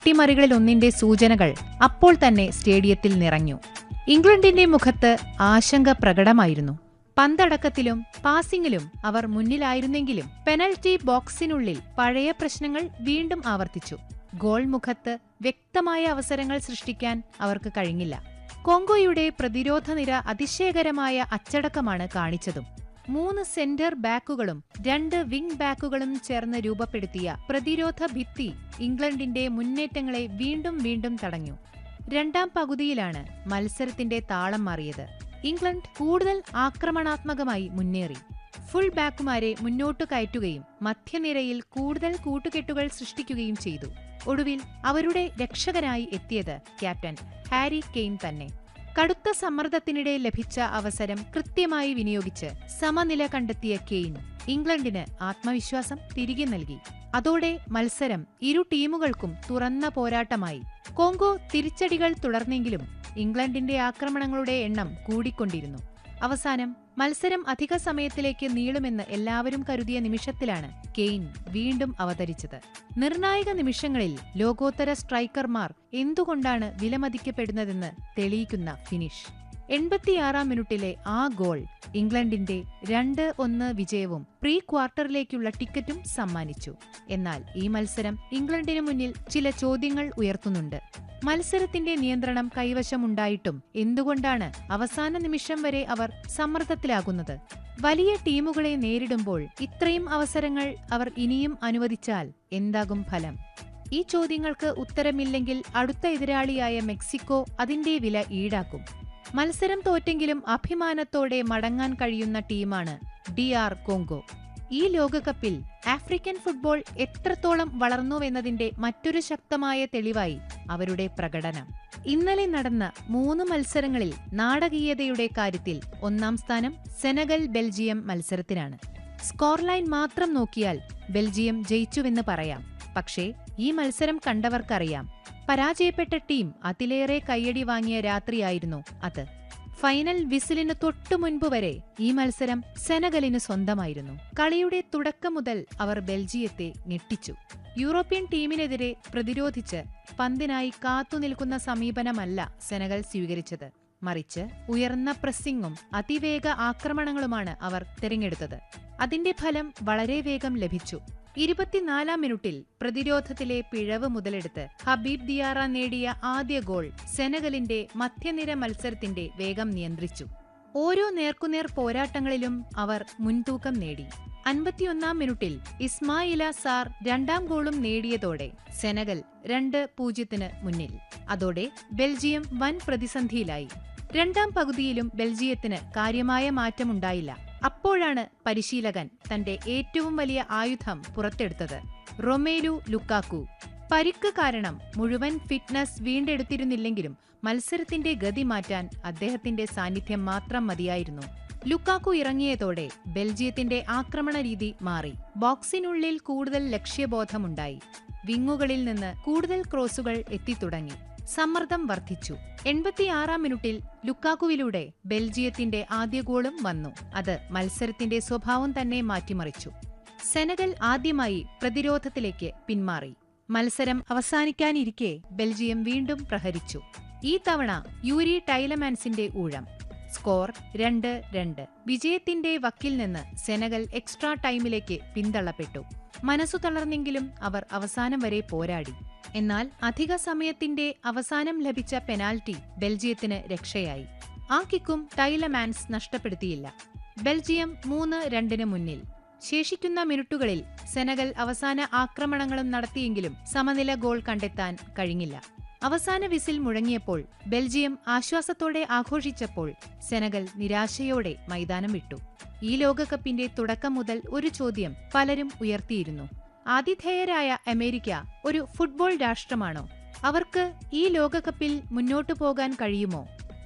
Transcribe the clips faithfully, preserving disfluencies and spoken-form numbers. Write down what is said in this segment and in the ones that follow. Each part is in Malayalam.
അട്ടിമറികളിലൊന്നിന്റെ സൂചനകൾ അപ്പോൾ തന്നെ സ്റ്റേഡിയത്തിൽ നിറഞ്ഞു. ഇംഗ്ലണ്ടിന്റെ മുഖത്ത് ആശങ്ക പ്രകടമായിരുന്നു. പന്തടക്കത്തിലും പാസിംഗിലും അവർ മുന്നിലായിരുന്നെങ്കിലും പെനൽറ്റി ബോക്സിനുള്ളിൽ പഴയ പ്രശ്നങ്ങൾ വീണ്ടും ആവർത്തിച്ചു. ഗോൾ മുഖത്ത് വ്യക്തമായ അവസരങ്ങൾ സൃഷ്ടിക്കാൻ അവർക്ക് കഴിഞ്ഞില്ല. കോങ്കോയുടെ പ്രതിരോധ നിര അതിശയകരമായ അച്ചടക്കമാണ് കാണിച്ചതും. മൂന്ന് സെന്റർ ബാക്കുകളും രണ്ട് വിംഗ് ബാക്കുകളും ചേർന്ന് രൂപപ്പെടുത്തിയ പ്രതിരോധ ഭിത്തി ഇംഗ്ലണ്ടിന്റെ മുന്നേറ്റങ്ങളെ വീണ്ടും വീണ്ടും തടഞ്ഞു. രണ്ടാം പകുതിയിലാണ് മത്സരത്തിന്റെ താളം മാറിയത്. ഇംഗ്ലണ്ട് കൂടുതൽ ആക്രമണാത്മകമായി മുന്നേറി. ഫുൾ ബാക്കുമാരെ മുന്നോട്ടു കയറ്റുകയും മധ്യനിരയിൽ കൂടുതൽ കൂട്ടുകെട്ടുകൾ സൃഷ്ടിക്കുകയും ചെയ്തു. ഒടുവിൽ അവരുടെ രക്ഷകനായി എത്തിയത് ക്യാപ്റ്റൻ ഹാരി കെയ്ൻ തന്നെ. കടുത്ത സമ്മർദ്ദത്തിനിടെ ലഭിച്ച അവസരം കൃത്യമായി വിനിയോഗിച്ച് സമനില കണ്ടെത്തിയ കെയ്ൻ ഇംഗ്ലണ്ടിന് ആത്മവിശ്വാസം തിരികെ നൽകി. അതോടെ മത്സരം ഇരു ടീമുകൾക്കും തുറന്ന പോരാട്ടമായി. കോങ്കോ തിരിച്ചടികൾ തുടർന്നെങ്കിലും ഇംഗ്ലണ്ടിന്റെ ആക്രമണങ്ങളുടെ എണ്ണം കൂടിക്കൊണ്ടിരുന്നു. അവസാനം മത്സരം അധിക സമയത്തിലേക്ക് നീളുമെന്ന് എല്ലാവരും കരുതിയ നിമിഷത്തിലാണ് കെയ്ൻ വീണ്ടും അവതരിച്ചത്. നിർണായക നിമിഷങ്ങളിൽ ലോകോത്തര സ്ട്രൈക്കർമാർ എന്തുകൊണ്ടാണ് വിലമതിക്കപ്പെടുന്നതെന്ന് തെളിയിക്കുന്ന ഫിനിഷ്. എൺപത്തിയാറാം മിനിറ്റിലെ ആ ഗോൾ ഇംഗ്ലണ്ടിന്റെ രണ്ട് ഒന്ന് വിജയവും പ്രീ ക്വാർട്ടറിലേക്കുള്ള ടിക്കറ്റും സമ്മാനിച്ചു. എന്നാൽ ഈ മത്സരം ഇംഗ്ലണ്ടിനു മുന്നിൽ ചില ചോദ്യങ്ങൾ ഉയർത്തുന്നുണ്ട്. മത്സരത്തിന്റെ നിയന്ത്രണം കൈവശമുണ്ടായിട്ടും എന്തുകൊണ്ടാണ് അവസാന നിമിഷം വരെ അവർ സമ്മർദ്ദത്തിലാകുന്നത്? വലിയ ടീമുകളെ നേരിടുമ്പോൾ ഇത്രയും അവസരങ്ങൾ അവർ ഇനിയും അനുവദിച്ചാൽ എന്താകും ഫലം? ഈ ചോദ്യങ്ങൾക്ക് ഉത്തരമില്ലെങ്കിൽ അടുത്ത എതിരാളിയായ മെക്സിക്കോ അതിന്റെ വില ഈടാക്കും. മത്സരം തോറ്റെങ്കിലും അഭിമാനത്തോടെ മടങ്ങാൻ കഴിയുന്ന ടീമാണ് ഡി ആർ കോങ്കോ. ഈ ലോകകപ്പിൽ ആഫ്രിക്കൻ ഫുട്ബോൾ എത്രത്തോളം വളർന്നുവെന്നതിന്റെ മറ്റൊരു ശക്തമായ തെളിവായി അവരുടെ പ്രകടനം. ഇന്നലെ നടന്ന മൂന്ന് മത്സരങ്ങളിൽ നാടകീയതയുടെ കാര്യത്തിൽ ഒന്നാം സ്ഥാനം സെനഗൽ ബെൽജിയം മത്സരത്തിനാണ്. സ്കോർ ലൈൻ മാത്രം നോക്കിയാൽ ബെൽജിയം ജയിച്ചുവെന്ന് പറയാം. പക്ഷേ ഈ മത്സരം കണ്ടവർക്കറിയാം, പരാജയപ്പെട്ട ടീം അതിലേറെ കയ്യടി വാങ്ങിയ രാത്രിയായിരുന്നു അത്. ഫൈനൽ വിസിലിന് തൊട്ടുമുൻപ് വരെ ഈ മത്സരം സെനഗലിന് സ്വന്തമായിരുന്നു. കളിയുടെ തുടക്കം മുതൽ അവർ ബെൽജിയത്തെ ഞെട്ടിച്ചു. യൂറോപ്യൻ ടീമിനെതിരെ പ്രതിരോധിച്ച് പന്തിനായി കാത്തുനിൽക്കുന്ന സമീപനമല്ല സെനഗൽ സ്വീകരിച്ചത്. മറിച്ച് ഉയർന്ന പ്രസ്സിംഗും അതിവേഗ ആക്രമണങ്ങളുമാണ് അവർ തിരഞ്ഞെടുത്തത്. അതിന്റെ ഫലം വളരെ വേഗം ലഭിച്ചു. ഇരുപത്തിനാലാം മിനിറ്റിൽ പ്രതിരോധത്തിലെ പിഴവ് മുതലെടുത്ത് ഹബീബ് ദിയാറ നേടിയ ആദ്യ ഗോൾ സെനഗലിന്റെ മധ്യനിര മത്സരത്തിന്റെ വേഗം നിയന്ത്രിച്ചു. ഓരോ നേർക്കുനേർ പോരാട്ടങ്ങളിലും അവർ മുൻതൂക്കം നേടി. അൻപത്തിയൊന്നാം മിനിറ്റിൽ ഇസ്മായില സാർ രണ്ടാം ഗോളും നേടിയതോടെ സെനഗൽ രണ്ട് പൂജ്യത്തിന് മുന്നിൽ. അതോടെ ബെൽജിയം വൻ പ്രതിസന്ധിയിലായി. രണ്ടാം പകുതിയിലും ബെൽജിയത്തിന് കാര്യമായ മാറ്റമുണ്ടായില്ല. അപ്പോഴാണ് പരിശീലകൻ തന്റെ ഏറ്റവും വലിയ ആയുധം പുറത്തെടുത്തത്. Romelu Lukaku. പരിക്ക് കാരണം മുഴുവൻ ഫിറ്റ്നസ് വീണ്ടെടുത്തിരുന്നില്ലെങ്കിലും മത്സരത്തിന്റെ ഗതി മാറ്റാൻ അദ്ദേഹത്തിന്റെ സാന്നിധ്യം മാത്രം മതിയായിരുന്നു. ലുക്കാക്കു ഇറങ്ങിയതോടെ ബെൽജിയത്തിന്റെ ആക്രമണ രീതി മാറി. ബോക്സിനുള്ളിൽ കൂടുതൽ ലക്ഷ്യബോധമുണ്ടായി. വിങ്ങുകളിൽ നിന്ന് കൂടുതൽ ക്രോസുകൾ എത്തിത്തുടങ്ങി. സമ്മർദ്ദം വർദ്ധിച്ചു. എൺപത്തിയാറാം മിനിറ്റിൽ ലുക്കാക്കുവിലൂടെ ബെൽജിയത്തിന്റെ ആദ്യ ഗോളും വന്നു. അത് മത്സരത്തിന്റെ സ്വഭാവം തന്നെ മാറ്റിമറിച്ചു. സെനഗൽ ആദ്യമായി പ്രതിരോധത്തിലേക്ക് പിന്മാറി. മത്സരം അവസാനിക്കാനിരിക്കെ ബെൽജിയം വീണ്ടും പ്രഹരിച്ചു. ഈ തവണ യൂരി ടൈലമാൻസിന്റെ ഊഴം. സ്കോർ രണ്ട് രണ്ട്. വിജയത്തിന്റെ വക്കിൽ നിന്ന് സെനഗൽ എക്സ്ട്രാ ടൈമിലേക്ക് പിന്തള്ളപ്പെട്ടു. മനസ്സു തളർന്നെങ്കിലും അവർ അവസാനം വരെ പോരാടി. എന്നാൽ അധിക സമയത്തിന്റെ അവസാനം ലഭിച്ച പെനാൽറ്റി ബെൽജിയത്തിന് രക്ഷയായി. ആ കിക്കും ടൈലമാൻസ് നഷ്ടപ്പെടുത്തിയില്ല. ബെൽജിയം മൂന്ന് രണ്ടിന് മുന്നിൽ. ശേഷിക്കുന്ന മിനിറ്റുകളിൽ സെനഗൽ അവസാന ആക്രമണങ്ങളും നടത്തിയെങ്കിലും സമനില ഗോൾ കണ്ടെത്താൻ കഴിഞ്ഞില്ല. അവസാന വിസിൽ മുഴങ്ങിയപ്പോൾ ബെൽജിയം ആശ്വാസത്തോടെ ആഘോഷിച്ചപ്പോൾ സെനഗൽ നിരാശയോടെ മൈതാനം വിട്ടു. ഈ ലോകകപ്പിന്റെ തുടക്കം മുതൽ ഒരു ചോദ്യം പലരും ഉയർത്തിയിരുന്നു. ആതിഥേയരായ അമേരിക്ക ഒരു ഫുട്ബോൾ രാഷ്ട്രമാണോ? അവർക്ക് ഈ ലോകകപ്പിൽ മുന്നോട്ടു പോകാൻ കഴിയുമോ?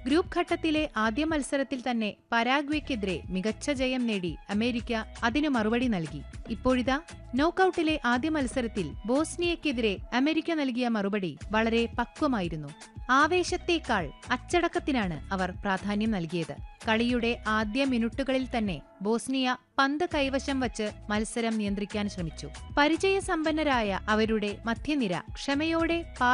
ഗ്രൂപ്പ് ഘട്ടത്തിലെ ആദ്യ മത്സരത്തിൽ തന്നെ പരാഗ്വേക്കെതിരെ മികച്ച ജയം നേടി അമേരിക്ക അതിനു മറുപടി നൽകി. ഇപ്പോഴിതാ നോക്കൌട്ടിലെ ആദ്യ മത്സരത്തിൽ ബോസ്നിയയ്ക്കെതിരെ അമേരിക്ക നൽകിയ മറുപടി വളരെ പക്വമായിരുന്നു. ആവേശത്തേക്കാൾ അച്ചടക്കത്തിനാണ് അവർ പ്രാധാന്യം നൽകിയത്. കളിയുടെ ആദ്യ മിനിറ്റുകളിൽ തന്നെ ബോസ്നിയ പന്ത് കൈവശം വച്ച് മത്സരം നിയന്ത്രിക്കാൻ ശ്രമിച്ചു. പരിചയസമ്പന്നരായ അവരുടെ മധ്യനിര ക്ഷമയോടെ